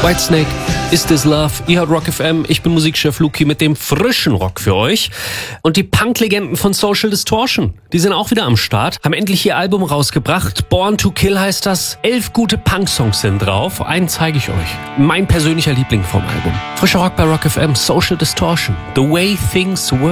Whitesnake, Is This Love? Ihr hört Rock FM, ich bin Musikchef Luki mit dem frischen Rock für euch. Und die Punk-Legenden von Social Distortion, die sind auch wieder am Start, haben endlich ihr Album rausgebracht. Born to Kill heißt das. 11 gute Punk-Songs sind drauf. Einen zeige ich euch. Mein persönlicher Liebling vom Album. Frischer Rock bei Rock FM, Social Distortion. The Way Things Were.